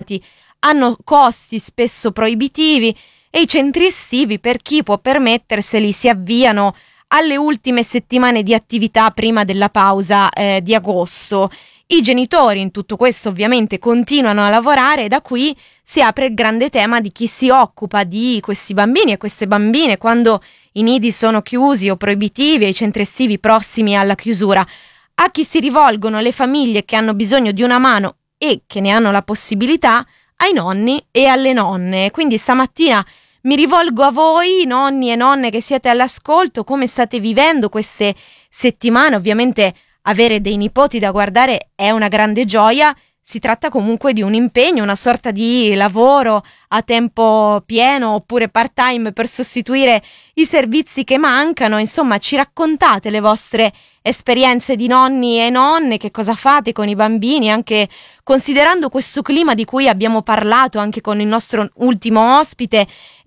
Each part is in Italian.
affollati, hanno costi spesso proibitivi e i centri estivi, per chi può permetterseli, si avviano alle ultime settimane di attività prima della pausa di agosto. I genitori in tutto questo ovviamente continuano a lavorare e da qui si apre il grande tema di chi si occupa di questi bambini e queste bambine quando i nidi sono chiusi o proibitivi e i centri estivi prossimi alla chiusura. A chi si rivolgono le famiglie che hanno bisogno di una mano e che ne hanno la possibilità? Ai nonni e alle nonne. Quindi stamattina mi rivolgo a voi, nonni e nonne che siete all'ascolto, come state vivendo queste settimane? Ovviamente avere dei nipoti da guardare è una grande gioia, si tratta comunque di un impegno, una sorta di lavoro a tempo pieno oppure part-time per sostituire i servizi che mancano. Insomma, ci raccontate le vostre esperienze di nonni e nonne, che cosa fate con i bambini, anche considerando questo clima di cui abbiamo parlato anche con il nostro ultimo ospite.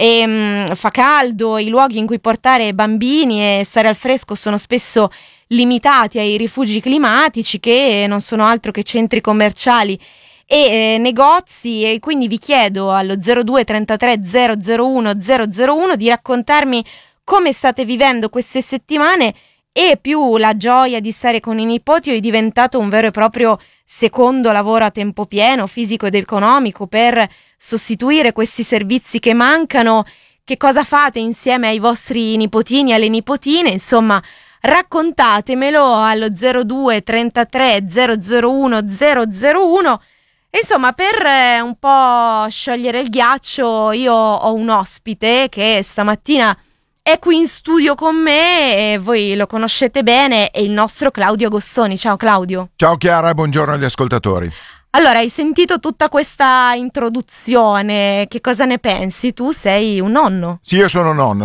Fa caldo, i luoghi in cui portare bambini e stare al fresco sono spesso limitati ai rifugi climatici, che non sono altro che centri commerciali e negozi, e quindi vi chiedo allo 02 33 001 001 di raccontarmi come state vivendo queste settimane e più la gioia di stare con i nipoti o è diventato un vero e proprio secondo lavoro a tempo pieno, fisico ed economico, per sostituire questi servizi che mancano. Che cosa fate insieme ai vostri nipotini e alle nipotine? Insomma, raccontatemelo allo 02 33 001 001. Insomma, per un po' sciogliere il ghiaccio, io ho un ospite che stamattina è qui in studio con me e voi lo conoscete bene, è il nostro Claudio Agostoni. Ciao Claudio. Ciao Chiara, buongiorno agli ascoltatori. Allora, hai sentito tutta questa introduzione, che cosa ne pensi? Tu sei un nonno? Sì, io sono nonno,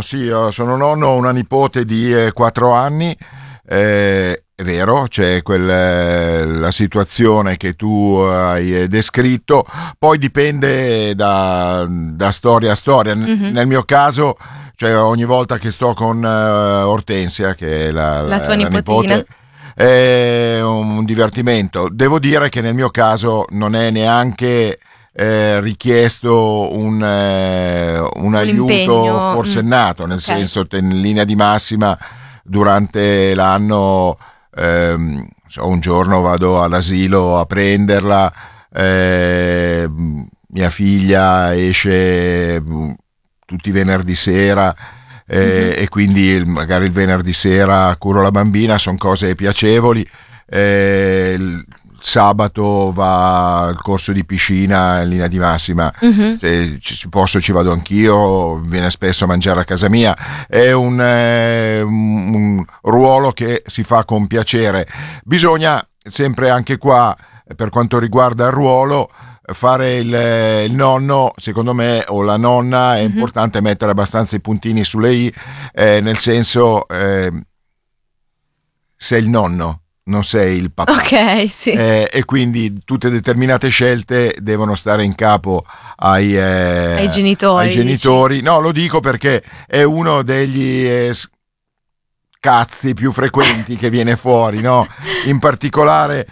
ho una nipote di 4 anni, è vero, c'è la situazione che tu hai descritto, poi dipende da storia a storia. Nel mio caso, cioè ogni volta che sto con Ortensia, che è la tua nipote, è un divertimento. Devo dire che nel mio caso non è neanche richiesto un aiuto forsennato, nel senso, in linea di massima durante l'anno un giorno vado all'asilo a prenderla, mia figlia esce tutti i venerdì sera e quindi magari il venerdì sera curo la bambina, sono cose piacevoli. Il sabato va al corso di piscina in linea di massima, se ci posso ci vado anch'io, viene spesso a mangiare a casa mia, è un ruolo che si fa con piacere. Bisogna sempre anche qua, per quanto riguarda il ruolo, fare il nonno, secondo me, o la nonna, è importante mettere abbastanza i puntini sulle i, nel senso, sei il nonno, non sei il papà. Ok, sì. E quindi tutte determinate scelte devono stare in capo ai genitori. No, lo dico perché è uno degli cazzi più frequenti che viene fuori, no? In particolare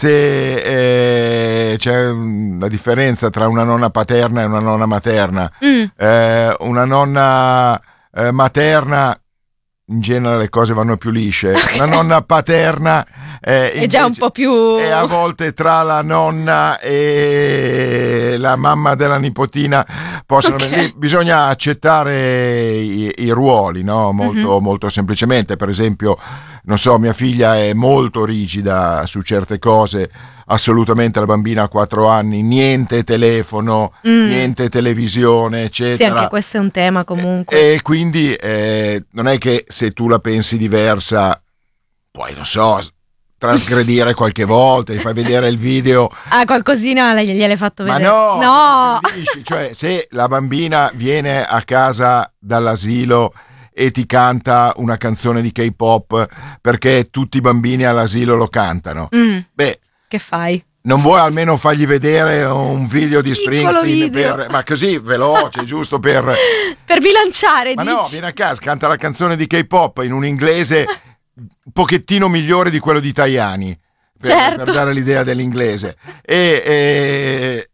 se c'è una differenza tra una nonna paterna e una nonna materna. Una nonna materna, in genere le cose vanno più lisce. Una nonna paterna è già un po' più, e a volte tra la nonna e la mamma della nipotina possono bisogna accettare i ruoli, no? Molto semplicemente. Per esempio, non so, mia figlia è molto rigida su certe cose. Assolutamente, la bambina ha 4 anni, niente telefono, niente televisione, eccetera. Sì, anche questo è un tema comunque. E quindi non è che se tu la pensi diversa, poi non so, trasgredire qualche volta, gli fai vedere il video. Qualcosina gliel'hai fatto vedere. Ma no! Cioè, se la bambina viene a casa dall'asilo e ti canta una canzone di K-pop perché tutti i bambini all'asilo lo cantano, beh, che fai? Non vuoi almeno fargli vedere un video di Springsteen ma così veloce, giusto per bilanciare? Ma dici? no, viene a casa, canta la canzone di K-pop in un inglese un pochettino migliore di quello di Tajani, per dare l'idea dell'inglese. E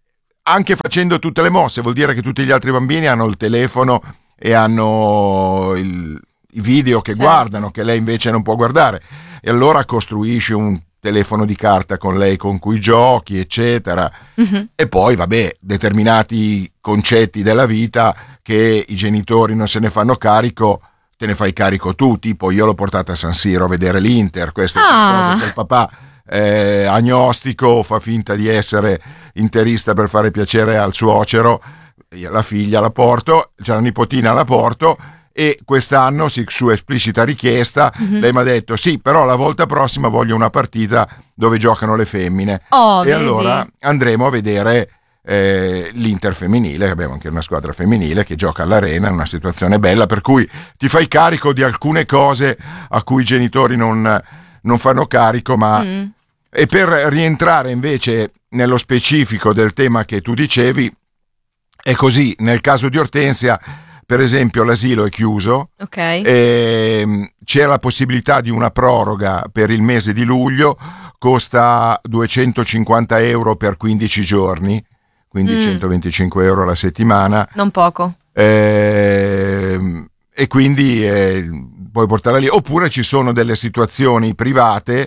anche facendo tutte le mosse, vuol dire che tutti gli altri bambini hanno il telefono e hanno i video che guardano, che lei invece non può guardare, e allora costruisci un telefono di carta con lei con cui giochi, eccetera. E poi vabbè, determinati concetti della vita che i genitori non se ne fanno carico, te ne fai carico tu. Tipo, io l'ho portata a San Siro a vedere l'Inter, queste sono cose che il papà agnostico fa finta di essere interista per fare piacere al suocero. La figlia la porto, cioè la nipotina la porto, e quest'anno su esplicita richiesta lei mi ha detto sì, però la volta prossima voglio una partita dove giocano le femmine, e vedi? allora andremo a vedere l'Inter femminile, che abbiamo anche una squadra femminile che gioca all'Arena, in una situazione bella, per cui ti fai carico di alcune cose a cui i genitori non fanno carico, ma e per rientrare invece nello specifico del tema che tu dicevi, è così. Nel caso di Ortensia, per esempio, l'asilo è chiuso, e c'è la possibilità di una proroga per il mese di luglio, costa 250 euro per 15 giorni, quindi 125 euro alla settimana. Non poco. E quindi puoi portarla lì. Oppure ci sono delle situazioni private,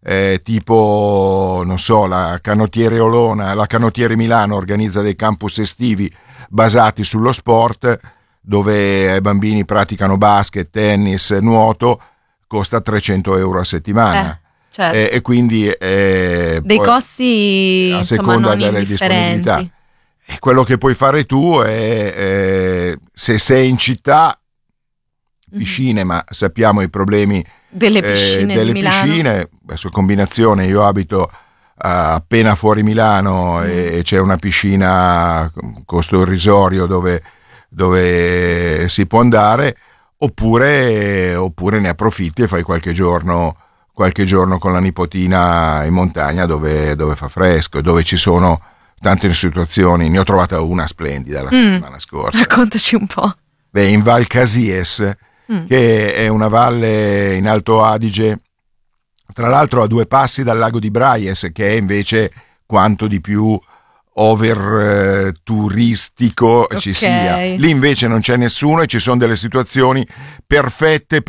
tipo, non so, la Canottiere Olona, la Canottiere Milano organizza dei campus estivi basati sullo sport, dove i bambini praticano basket, tennis, nuoto, costa 300 euro a settimana. Certo. E quindi dei costi a seconda delle disponibilità. E quello che puoi fare tu è, se sei in città, piscine, ma sappiamo i problemi delle piscine di Milano. Su combinazione, io abito appena fuori Milano e c'è una piscina a costo irrisorio dove si può andare, oppure ne approfitti e fai qualche giorno con la nipotina in montagna dove fa fresco, dove ci sono tante situazioni. Ne ho trovata una splendida la settimana scorsa. Raccontaci un po'. In Val Casies, che è una valle in Alto Adige, tra l'altro a 2 passi dal lago di Braies, che è invece quanto di più over turistico ci sia. Lì invece non c'è nessuno e ci sono delle situazioni perfette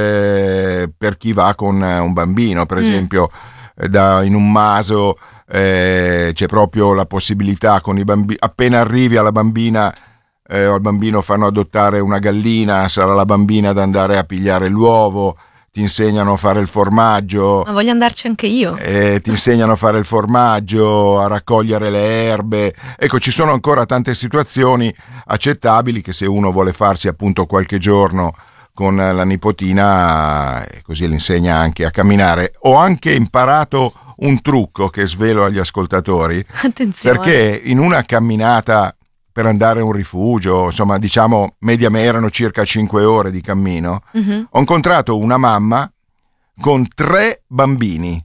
per chi va con un bambino, per esempio in un maso c'è proprio la possibilità, con i bambini, appena arrivi alla bambina o al bambino fanno adottare una gallina, sarà la bambina ad andare a pigliare l'uovo, ti insegnano a fare il formaggio. Ma voglio andarci anche io. Ti insegnano a fare il formaggio, a raccogliere le erbe. Ecco, ci sono ancora tante situazioni accettabili che, se uno vuole farsi appunto qualche giorno con la nipotina, così le insegna anche a camminare. Ho anche imparato un trucco che svelo agli ascoltatori. Attenzione. Perché in una camminata per andare a un rifugio, insomma, diciamo mediamente erano circa 5 ore di cammino, ho incontrato una mamma con 3 bambini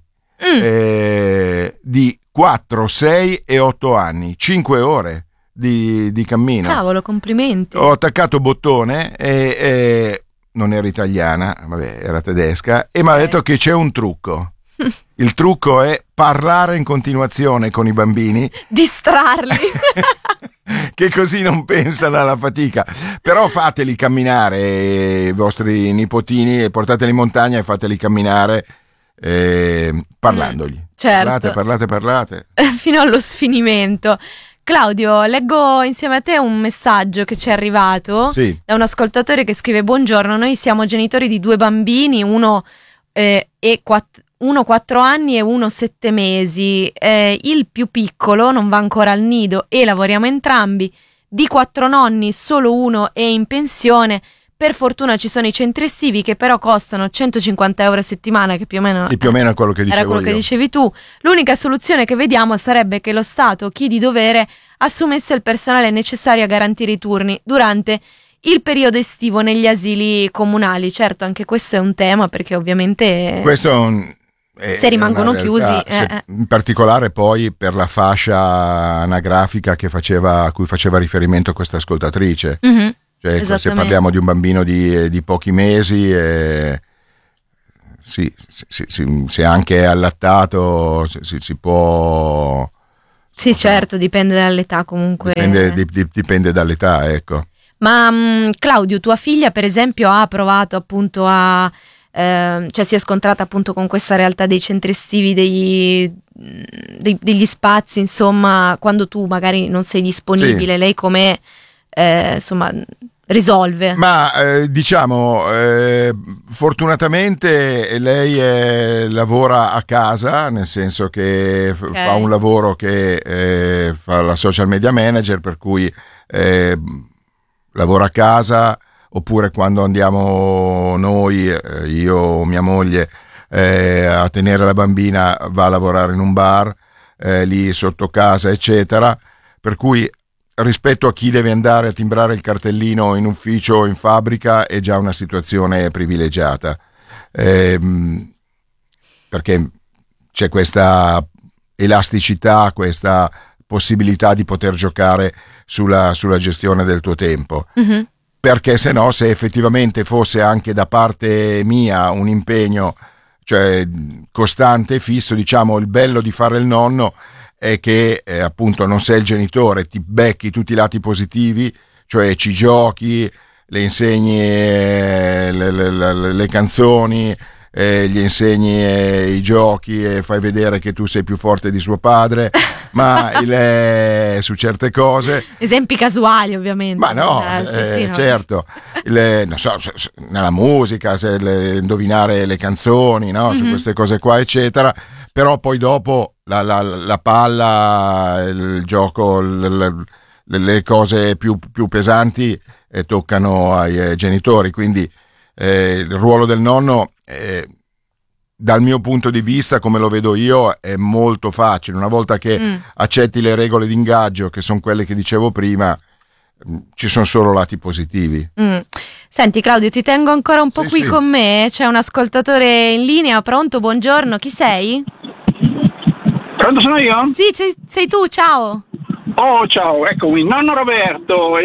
di 4, 6 e 8 anni, 5 ore di cammino. Cavolo, complimenti. Ho attaccato bottone e non era italiana, vabbè, era tedesca, e mi ha detto che c'è un trucco. Il trucco è parlare in continuazione con i bambini, distrarli che così non pensano alla fatica. Però fateli camminare i vostri nipotini, e portateli in montagna e fateli camminare parlandogli. Certo. Parlate fino allo sfinimento. Claudio, leggo insieme a te un messaggio che ci è arrivato da un ascoltatore che scrive: buongiorno, noi siamo genitori di 2 bambini, uno 4 anni e uno 7 mesi. Il più piccolo non va ancora al nido e lavoriamo entrambi. Di 4 nonni solo uno è in pensione. Per fortuna ci sono i centri estivi che però costano 150 euro a settimana, che più o meno è quello che dicevo, era quello che dicevi tu. L'unica soluzione che vediamo sarebbe che lo Stato, chi di dovere, assumesse il personale necessario a garantire i turni durante il periodo estivo negli asili comunali. Certo, anche questo è un tema, perché ovviamente se rimangono chiusi, in particolare poi per la fascia anagrafica a cui faceva riferimento questa ascoltatrice. Cioè, se parliamo di un bambino di pochi mesi, se anche è allattato, si può Sì, certo, dipende dall'età comunque. Dipende dall'età, ecco. Ma Claudio, tua figlia per esempio ha provato appunto cioè si è scontrata appunto con questa realtà dei centri estivi, degli spazi, insomma, quando tu magari non sei disponibile, sì. Lei come insomma risolve? Ma diciamo, fortunatamente lei lavora a casa, nel senso che fa un lavoro che fa la social media manager, per cui lavora a casa, oppure quando andiamo noi, io o mia moglie, a tenere la bambina, va a lavorare in un bar lì sotto casa, eccetera, per cui rispetto a chi deve andare a timbrare il cartellino in ufficio o in fabbrica è già una situazione privilegiata, perché c'è questa elasticità, questa possibilità di poter giocare sulla gestione del tuo tempo. Mm-hmm. Perché se no, se effettivamente fosse anche da parte mia un impegno, cioè costante e fisso, diciamo, il bello di fare il nonno è che appunto non sei il genitore, ti becchi tutti i lati positivi, cioè ci giochi, le insegni le canzoni, gli insegni i giochi e fai vedere che tu sei più forte di suo padre, ma su certe cose esempi casuali ovviamente, ma no, sì, certo, non so, nella musica, indovinare le canzoni, no? Mm-hmm. Su queste cose qua eccetera, però poi dopo la palla, il gioco, le cose più pesanti toccano ai genitori, quindi il ruolo del nonno dal mio punto di vista, come lo vedo io, è molto facile. Una volta che accetti le regole di ingaggio, che sono quelle che dicevo prima, ci sono solo lati positivi. Senti Claudio, ti tengo ancora un po' qui con me, c'è un ascoltatore in linea. Pronto, buongiorno, chi sei? Pronto, sono io? Sì, sei tu, ciao. Oh, ciao, eccomi, nonno Roberto.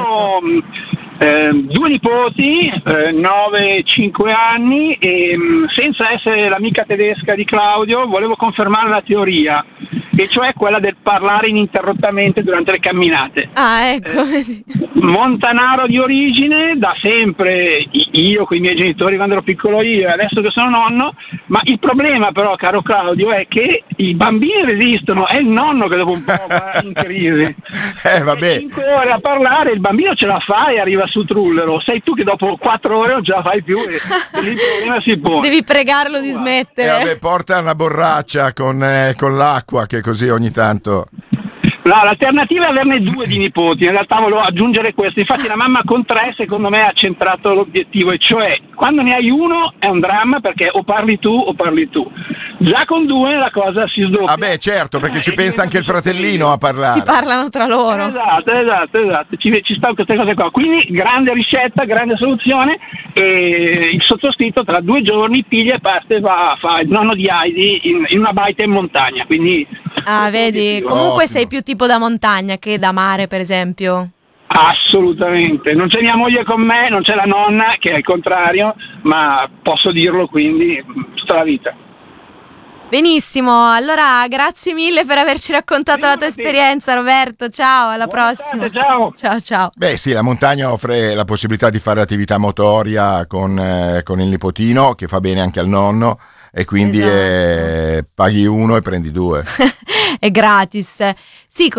Due nipoti, 9 e 5 anni, e senza essere l'amica tedesca di Claudio volevo confermare la teoria, e cioè quella del parlare ininterrottamente durante le camminate. Ah, ecco. Montanaro di origine, da sempre, io con i miei genitori quando ero piccolo io, adesso che sono nonno, ma il problema però, caro Claudio, è che i bambini resistono, è il nonno che dopo un po' va in crisi. Vabbè. 5 ore a parlare, il bambino ce la fa e arriva su trullero, sei tu che dopo 4 ore non ce la fai più e lì il problema si pone. Devi pregarlo di smettere. Vabbè, porta una borraccia con l'acqua, che così ogni tanto. No, l'alternativa è averne 2 di nipoti, in realtà volevo aggiungere questo, infatti la mamma con 3 secondo me ha centrato l'obiettivo, e cioè quando ne hai uno è un dramma perché o parli tu o parli tu, già con 2 la cosa si sdoppia. Ah beh, certo, perché ci pensa anche il fratellino a parlare. Si parlano tra loro. Esatto, ci stanno queste cose qua, quindi grande ricetta, grande soluzione, e il sottoscritto tra 2 giorni piglia e parte e fa il nonno di Heidi in una baita in montagna, quindi... Ah, vedi, comunque sei più tipo da montagna che da mare, per esempio. Assolutamente, non c'è mia moglie con me, non c'è la nonna, che è il contrario, ma posso dirlo, quindi tutta la vita. Benissimo, allora grazie mille per averci raccontato la tua esperienza, Roberto. Ciao, alla prossima. Ciao. Beh sì, la montagna offre la possibilità di fare attività motoria con il nipotino, che fa bene anche al nonno, e quindi paghi 1 e prendi 2. È gratis. Sì,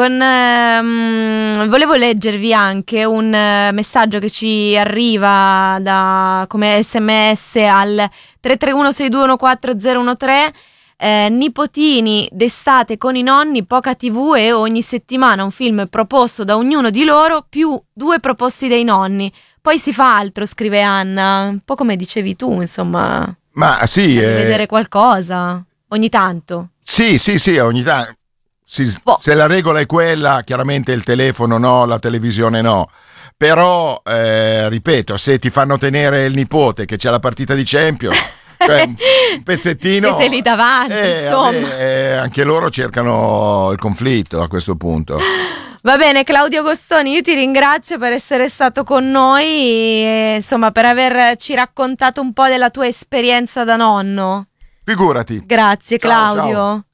volevo leggervi anche un messaggio che ci arriva come SMS al 331-621-4013. Nipotini d'estate con i nonni, poca TV e ogni settimana un film proposto da ognuno di loro più 2 proposti dai nonni. Poi si fa altro, scrive Anna, un po' come dicevi tu, insomma. Ma sì, vedere qualcosa ogni tanto. Sì, ogni tanto. Se la regola è quella, chiaramente il telefono no, la televisione no. Però, ripeto, se ti fanno tenere il nipote che c'è la partita di Champions, cioè un pezzettino, siete lì davanti, insomma. Anche loro cercano il conflitto a questo punto. Va bene, Claudio Gostoni, io ti ringrazio per essere stato con noi e, insomma, per averci raccontato un po' della tua esperienza da nonno. Figurati. Grazie, Claudio. Ciao.